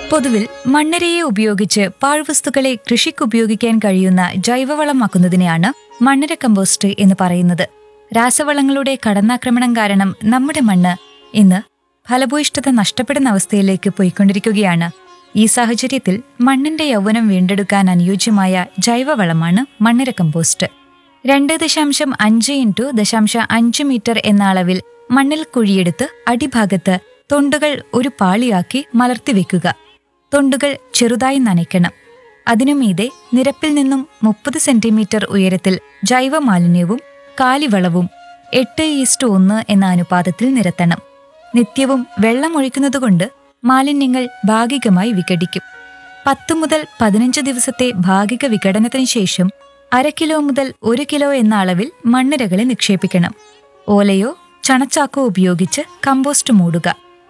പൊതുവിൽ മണ്ണിരയെ ഉപയോഗിച്ച് പാഴ്വസ്തുക്കളെ കൃഷിക്കുപയോഗിക്കാൻ കഴിയുന്ന ജൈവവളമാക്കുന്നതിനെയാണ് മണ്ണിര കമ്പോസ്റ്റ് എന്ന് പറയുന്നത്. രാസവളങ്ങളുടെ കടന്നാക്രമണം കാരണം നമ്മുടെ മണ്ണ് ഇന്ന് ഫലഭൂയിഷ്ഠത നഷ്ടപ്പെടുന്ന അവസ്ഥയിലേക്ക് പോയിക്കൊണ്ടിരിക്കുകയാണ്. ഈ സാഹചര്യത്തിൽ മണ്ണിന്റെ യൗവനം വീണ്ടെടുക്കാൻ അനുയോജ്യമായ ജൈവവളമാണ് മണ്ണിര കമ്പോസ്റ്റ്. 2.5 മീറ്റർ എന്ന അളവിൽ മണ്ണിൽ കുഴിയെടുത്ത് അടിഭാഗത്ത് തൊണ്ടുകൾ ഒരു പാളിയാക്കി മലർത്തിവെക്കുക. തൊണ്ടുകൾ ചെറുതായി നനയ്ക്കണം. അതിനുമീതെ നിരപ്പിൽ നിന്നും 30 സെന്റിമീറ്റർ ഉയരത്തിൽ ജൈവമാലിന്യവും കാലിവളവും 8:1 എന്ന അനുപാതത്തിൽ നിരത്തണം. നിത്യവും വെള്ളമൊഴിക്കുന്നതുകൊണ്ട് മാലിന്യങ്ങൾ ഭാഗികമായി വിഘടിക്കും. 10 മുതൽ 15 ദിവസത്തെ ഭാഗിക വിഘടനത്തിന് ശേഷം 1/2 കിലോ മുതൽ 1 കിലോ എന്ന അളവിൽ മണ്ണിരകളെ നിക്ഷേപിക്കണം. ഓലയോ ചണച്ചാക്കോ ഉപയോഗിച്ച് കമ്പോസ്റ്റ് മൂടുക.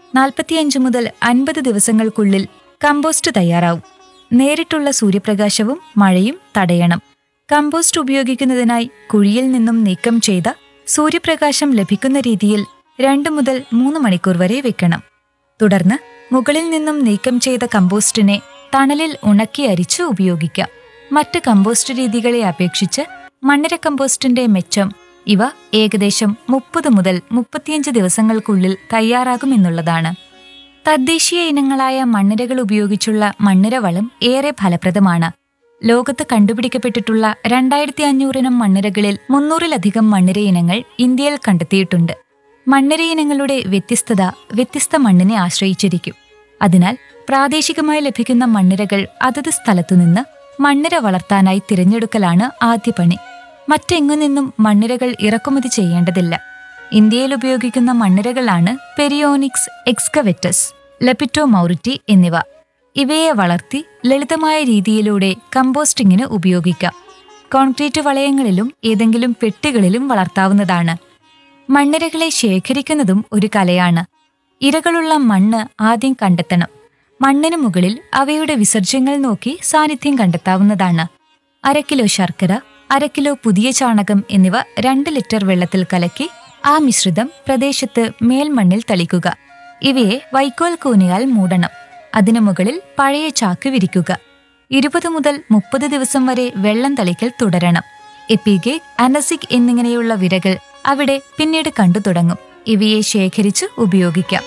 45 മുതൽ 50 ദിവസങ്ങൾക്കുള്ളിൽ കമ്പോസ്റ്റ് തയ്യാറാവും. നേരിട്ടുള്ള സൂര്യപ്രകാശവും മഴയും തടയണം. കമ്പോസ്റ്റ് ഉപയോഗിക്കുന്നതിനായി കുഴിയിൽ നിന്നും നീക്കം ചെയ്ത സൂര്യപ്രകാശം ലഭിക്കുന്ന രീതിയിൽ 2 മുതൽ 3 മണിക്കൂർ വരെ വെക്കണം. തുടർന്ന് മുകളിൽ നിന്നും നീക്കം ചെയ്ത കമ്പോസ്റ്റിനെ തണലിൽ ഉണക്കി അരിച്ച് ഉപയോഗിക്കാം. മറ്റ് കമ്പോസ്റ്റ് രീതികളെ അപേക്ഷിച്ച് മണ്ണിര കമ്പോസ്റ്റിന്റെ മെച്ചം ഇവ ഏകദേശം 30 മുതൽ 35 ദിവസങ്ങൾക്കുള്ളിൽ തയ്യാറാകുമെന്നുള്ളതാണ്. തദ്ദേശീയ ഇനങ്ങളായ മണ്ണിരകൾ ഉപയോഗിച്ചുള്ള മണ്ണിര വളം ഏറെ ഫലപ്രദമാണ്. ലോകത്ത് കണ്ടുപിടിക്കപ്പെട്ടിട്ടുള്ള 2500 മണ്ണിരകളിൽ 300-ലധികം മണ്ണിര ഇനങ്ങൾ ഇന്ത്യയിൽ കണ്ടെത്തിയിട്ടുണ്ട്. മണ്ണിര ഇനങ്ങളുടെ വ്യത്യസ്തത വ്യത്യസ്ത മണ്ണിനെ ആശ്രയിച്ചിരിക്കും. അതിനാൽ പ്രാദേശികമായി ലഭിക്കുന്ന മണ്ണിരകൾ അതത് സ്ഥലത്തുനിന്ന് മണ്ണിര വളർത്താനായി തിരഞ്ഞെടുക്കലാണ് ആദ്യ പണി. മറ്റെങ്ങു നിന്നും മണ്ണിരകൾ ഇറക്കുമതി ചെയ്യേണ്ടതില്ല. ഇന്ത്യയിൽ ഉപയോഗിക്കുന്ന മണ്ണിരകളാണ് പെരിയോണിക്സ് എക്സ്കവെറ്റസ്, ലെപിറ്റോ മൗറിറ്റി എന്നിവ. ഇവയെ വളർത്തി ലളിതമായ രീതിയിലൂടെ കമ്പോസ്റ്റിങ്ങിന് ഉപയോഗിക്കാം. കോൺക്രീറ്റ് വളയങ്ങളിലും ഏതെങ്കിലും പെട്ടികളിലും വളർത്താവുന്നതാണ്. മണ്ണിരകളെ ശേഖരിക്കുന്നതും ഒരു കലയാണ്. ഇരകളുള്ള മണ്ണ് ആദ്യം കണ്ടെത്തണം. മണ്ണിനു മുകളിൽ അവയുടെ വിസർജ്യങ്ങൾ നോക്കി സാന്നിധ്യം കണ്ടെത്താവുന്നതാണ്. 1/2 കിലോ ശർക്കര, 1/2 കിലോ പുതിയ ചാണകം എന്നിവ 2 ലിറ്റർ വെള്ളത്തിൽ കലക്കി ആ മിശ്രിതം പ്രദേശത്ത് മേൽമണ്ണിൽ തളിക്കുക. ഇവയെ വൈക്കോൽ കൂനയാൽ മൂടണം. അതിനു മുകളിൽ പഴയ ചാക്ക് വിരിക്കുക. 20 മുതൽ 30 ദിവസം വരെ വെള്ളം തളിക്കൽ തുടരണം. എപ്പിഗേറ്റ്, അനസിക് എന്നിങ്ങനെയുള്ള വിരകൾ അവിടെ പിന്നീട് കണ്ടു തുടങ്ങും. ഇവയെ ശേഖരിച്ച് ഉപയോഗിക്കാം.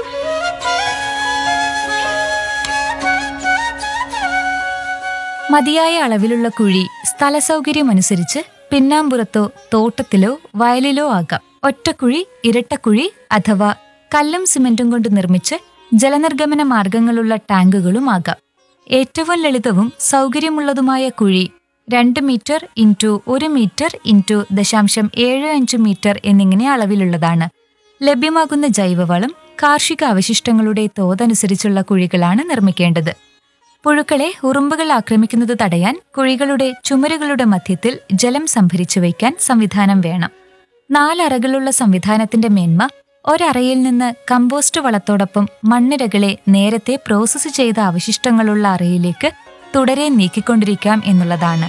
മതിയായ അളവിലുള്ള കുഴി സ്ഥലസൗകര്യമനുസരിച്ച് പിന്നാമ്പുറത്തോ തോട്ടത്തിലോ വയലിലോ ആകാം. ഒറ്റക്കുഴി, ഇരട്ടക്കുഴി അഥവാ കല്ലും സിമന്റും കൊണ്ട് നിർമ്മിച്ച് ജലനിർഗമന മാർഗങ്ങളുള്ള ടാങ്കുകളും ആകാം. ഏറ്റവും ലളിതവും സൗകര്യമുള്ളതുമായ കുഴി 2 മീറ്റർ × 1 മീറ്റർ × 0.75 മീറ്റർ എന്നിങ്ങനെ അളവിലുള്ളതാണ്. ലഭ്യമാകുന്ന ജൈവവളം കാർഷിക അവശിഷ്ടങ്ങളുടെ തോതനുസരിച്ചുള്ള കുഴികളാണ് നിർമ്മിക്കേണ്ടത്. പുഴുക്കളെ ഉറുമ്പുകൾ ആക്രമിക്കുന്നത് തടയാൻ കുഴികളുടെ ചുമരുകളുടെ മധ്യത്തിൽ ജലം സംഭരിച്ചു വയ്ക്കാൻ സംവിധാനം വേണം. 4 അറകളുള്ള സംവിധാനത്തിന്റെ മേന്മ ഒരറയിൽ നിന്ന് കമ്പോസ്റ്റ് വളത്തോടൊപ്പം മണ്ണിരകളെ നേരത്തെ പ്രോസസ്സ് ചെയ്ത അവശിഷ്ടങ്ങളുള്ള അറയിലേക്ക് തുടരെ നീക്കിക്കൊണ്ടിരിക്കാം എന്നുള്ളതാണ്.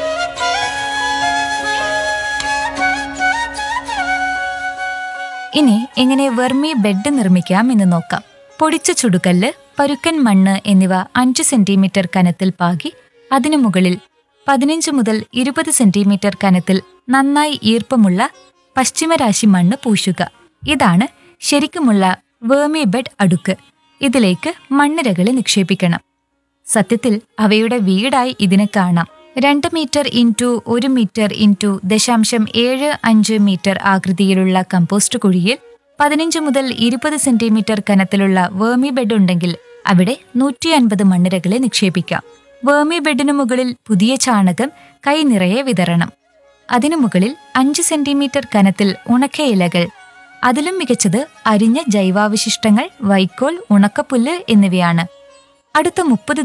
ഇനി എങ്ങനെ വെർമി ബെഡ് നിർമ്മിക്കാം എന്ന് നോക്കാം. പൊടിച്ച ചുടുകല്ല്, പരുക്കൻ മണ്ണ് എന്നിവ 5 സെന്റിമീറ്റർ കനത്തിൽ പാകി അതിനു മുകളിൽ 15 മുതൽ 20 സെന്റിമീറ്റർ കനത്തിൽ നന്നായി ഈർപ്പമുള്ള പശ്ചിമരാശി മണ്ണ് പൂശുക. ഇതാണ് ശരിക്കുമുള്ള വേർമി ബെഡ് അടുക്ക്. ഇതിലേക്ക് മണ്ണിരകളെ നിക്ഷേപിക്കണം. സത്യത്തിൽ അവയുടെ വീടായി ഇതിനെ കാണാം. 2 മീറ്റർ × 1 മീറ്റർ × 0.75 മീറ്റർ ആകൃതിയിലുള്ള കമ്പോസ്റ്റ് കുഴിയിൽ 15 മുതൽ 20 സെന്റിമീറ്റർ കനത്തിലുള്ള വേർമി ബെഡ് ഉണ്ടെങ്കിൽ അവിടെ 150 മണ്ണിരകളെ നിക്ഷേപിക്കാം. വേർമി ബെഡിനു മുകളിൽ പുതിയ ചാണകം കൈ നിറയെ വിതറണം. അതിനു മുകളിൽ 5 സെന്റിമീറ്റർ കനത്തിൽ ഉണക്ക ഇലകൾ, അതിലും മികച്ചത് അരിഞ്ഞ ജൈവാവശിഷ്ടങ്ങൾ, വൈക്കോൽ, ഉണക്കപ്പുല്ല് എന്നിവയാണ്. അടുത്ത 30